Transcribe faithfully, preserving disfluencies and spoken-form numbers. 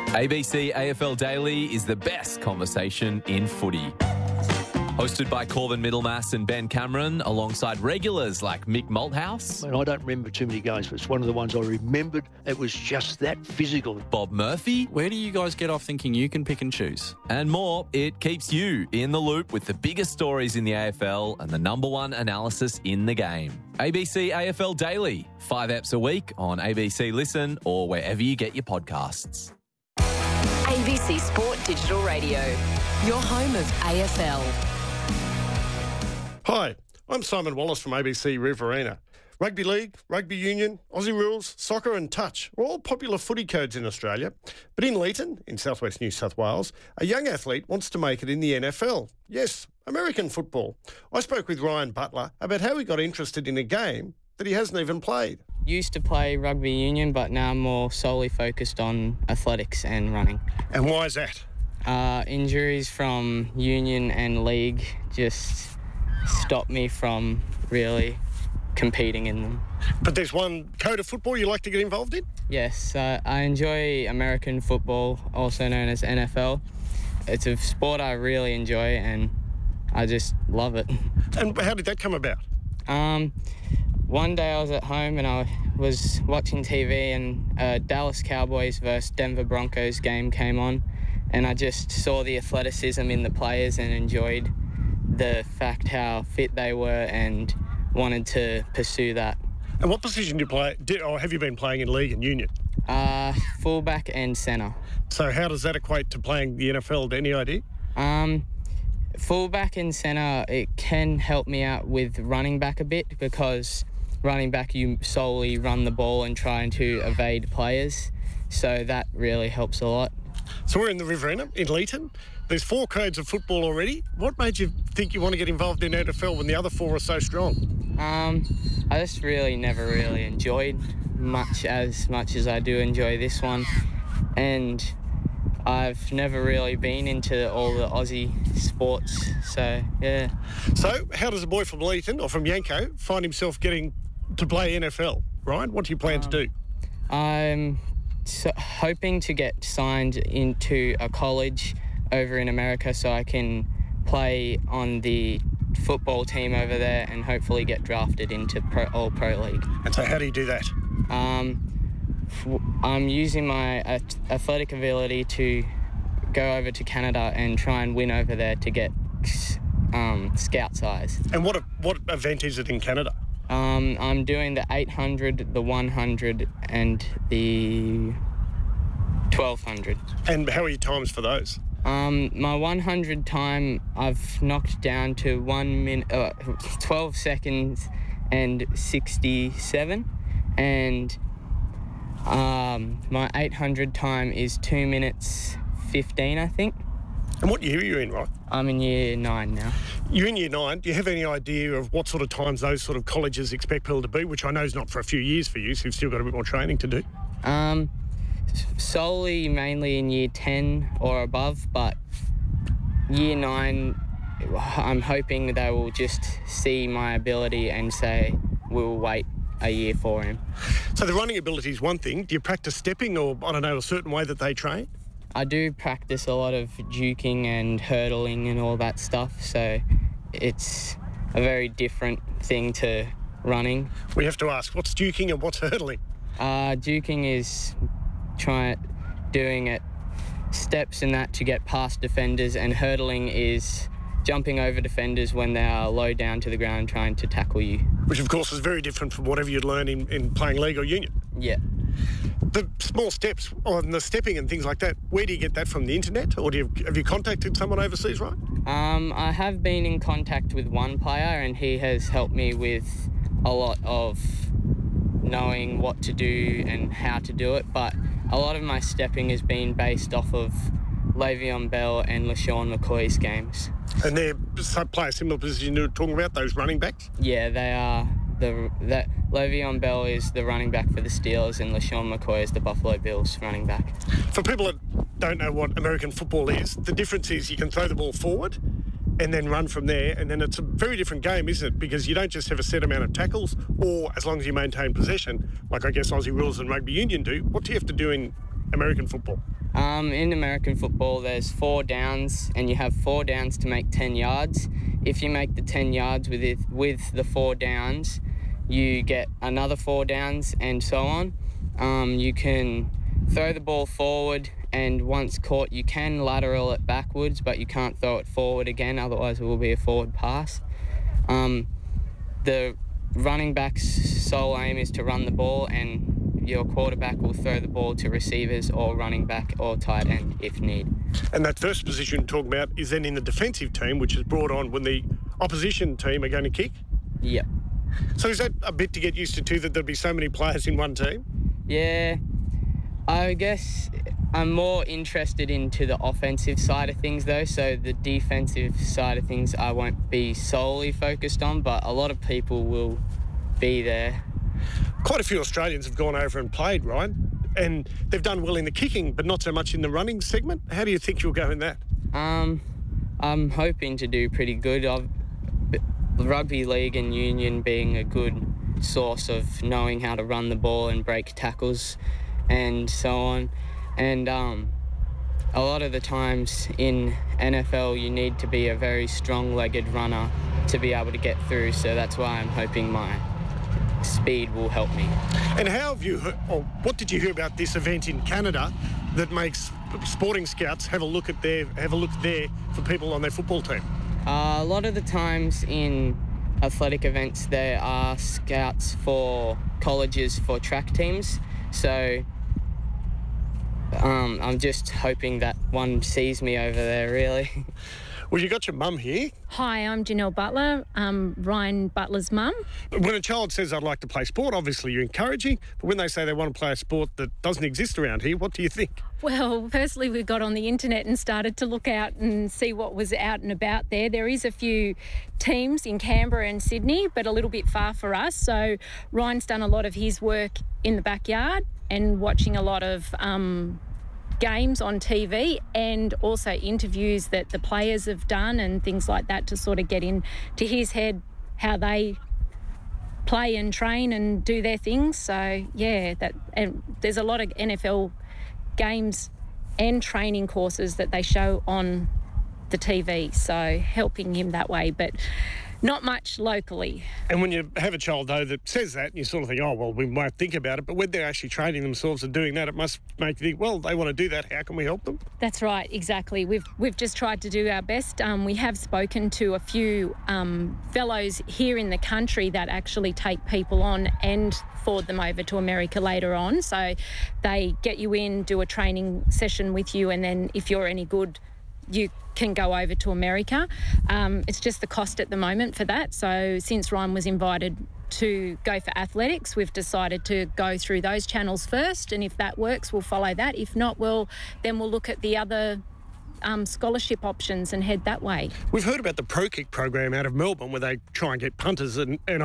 A B C A F L Daily is the best conversation in footy. Hosted by Corvin Middlemass and Ben Cameron, alongside regulars like Mick Malthouse. I don't remember too many games, but it's one of the ones I remembered. It was just that physical. Bob Murphy. Where do you guys get off thinking you can pick and choose? And more. It keeps you in the loop with the biggest stories in the A F L and the number one analysis in the game. A B C A F L Daily. Five eps a week on A B C Listen or wherever you get your podcasts. A B C Sport Digital Radio, your home of A F L. Hi, I'm Simon Wallace from A B C Riverina. Rugby League, Rugby Union, Aussie Rules, Soccer and Touch are all popular footy codes in Australia. But in Leeton, in southwest New South Wales, a young athlete wants to make it in the N F L. Yes, American football. I spoke with Ryan Butler about how he got interested in a game that he hasn't even played. Used to play rugby union, but now I'm more solely focused on athletics and running. And why is that? Uh, injuries from union and league just stopped me from really competing in them. But there's one code of football you like to get involved in? Yes, uh, I enjoy American football, also known as N F L. It's a sport I really enjoy and I just love it. And how did that come about? Um, one day I was at home and I was watching T V and a Dallas Cowboys versus Denver Broncos game came on, and I just saw the athleticism in the players and enjoyed the fact how fit they were and wanted to pursue that. And what position do you play, did, or have you been playing in league and union? Uh, fullback and centre. So how does that equate to playing the N F L? Any idea? Um, fullback and centre, it can help me out with running back a bit because running back you solely run the ball and trying to evade players. So that really helps a lot. So we're in the Riverina, in Leeton. There's four codes of football already. What made you think you want to get involved in N F L when the other four are so strong? Um, I just really never really enjoyed much as much as I do enjoy this one. And I've never really been into all the Aussie sports, so yeah. So how does a boy from Leeton or from Yanko find himself getting to play N F L? Ryan, what do you plan um, to do? I'm so hoping to get signed into a college over in America so I can play on the football team over there and hopefully get drafted into pro, all pro league. And so how do you do that? Um, I'm using my athletic ability to go over to Canada and try and win over there to get um, scout size. And what what event is it in Canada? Um, I'm doing the eight hundred, the one hundred and the twelve hundred. And how are your times for those? Um, my one hundred time I've knocked down to one minute, uh, twelve seconds and sixty-seven, and um, my eight hundred time is two minutes fifteen, I think. And what year are you in, right? I'm in year nine now. You're in year nine. Do you have any idea of what sort of times those sort of colleges expect people to be, which I know is not for a few years for you, so you've still got a bit more training to do? Um, solely mainly in year ten or above, but year nine, I'm hoping they will just see my ability and say, we'll wait a year for him. So the running ability is one thing. Do you practice stepping or, I don't know, a certain way that they train? I do practice a lot of juking and hurdling and all that stuff, so it's a very different thing to running. We have to ask, what's juking and what's hurdling? Uh, juking is trying doing it steps and that to get past defenders, and hurdling is jumping over defenders when they are low down to the ground trying to tackle you. Which of course is very different from whatever you'd learn in, in playing league or union. Yeah. The small steps on the stepping and things like that, where do you get that from, the internet, or do you, have you contacted someone overseas, right? Um, I have been in contact with one player and he has helped me with a lot of knowing what to do and how to do it, but a lot of my stepping has been based off of Le'Veon Bell and LaShawn McCoy's games. And they play a similar position you were talking about, those running backs? Yeah, they are. The that Le'Veon Bell is the running back for the Steelers and LaShawn McCoy is the Buffalo Bills running back. For people that don't know what American football is, the difference is you can throw the ball forward and then run from there, and then it's a very different game, isn't it? Because you don't just have a set amount of tackles, or as long as you maintain possession, like I guess Aussie Rules and Rugby Union do. What do you have to do in American football? Um, in American football, there's four downs, and you have four downs to make ten yards. If you make the ten yards with it, with the four downs, you get another four downs, and so on. Um, you can throw the ball forward, and once caught, you can lateral it backwards, but you can't throw it forward again, otherwise it will be a forward pass. Um, the running back's sole aim is to run the ball, and your quarterback will throw the ball to receivers or running back or tight end if need. And that first position you're talking about is then in the defensive team, which is brought on when the opposition team are going to kick? Yep. So is that a bit to get used to too, that there'll be so many players in one team? Yeah, I guess I'm more interested into the offensive side of things though, so the defensive side of things I won't be solely focused on, but a lot of people will be there. Quite a few Australians have gone over and played, Ryan, and they've done well in the kicking, but not so much in the running segment. How do you think you'll go in that? Um, I'm hoping to do pretty good. I've, rugby league and union being a good source of knowing how to run the ball and break tackles and so on. And um, a lot of the times in N F L you need to be a very strong-legged runner to be able to get through, so that's why I'm hoping my speed will help me. And how have you heard, or what did you hear about this event in Canada that makes sporting scouts have a look at their have a look there for people on their football team? Uh, a lot of the times in athletic events there are scouts for colleges for track teams, so um, I'm just hoping that one sees me over there, really. Well, you got your mum here. Hi, I'm Janelle Butler, um, Ryan Butler's mum. When a child says, I'd like to play sport, obviously you're encouraging, but when they say they want to play a sport that doesn't exist around here, what do you think? Well, firstly, we got on the internet and started to look out and see what was out and about there. There is a few teams in Canberra and Sydney, but a little bit far for us. So Ryan's done a lot of his work in the backyard and watching a lot of um, games on T V, and also interviews that the players have done and things like that to sort of get into his head how they play and train and do their things. So yeah, that and there's a lot of N F L games and training courses that they show on the T V, so helping him that way, but not much locally. And when you have a child, though, that says that, you sort of think, oh, well, we might think about it, but when they're actually training themselves and doing that, it must make you think, well, they want to do that, how can we help them? That's right, exactly. We've we've just tried to do our best. Um, we have spoken to a few um, fellows here in the country that actually take people on and forward them over to America later on. So they get you in, do a training session with you, and then if you're any good, you can go over to America. Um, it's just the cost at the moment for that. So since Ryan was invited to go for athletics, we've decided to go through those channels first, and if that works, we'll follow that. If not, we'll then we'll look at the other um, scholarship options and head that way. We've heard about the Pro Kick program out of Melbourne where they try and get punters and, and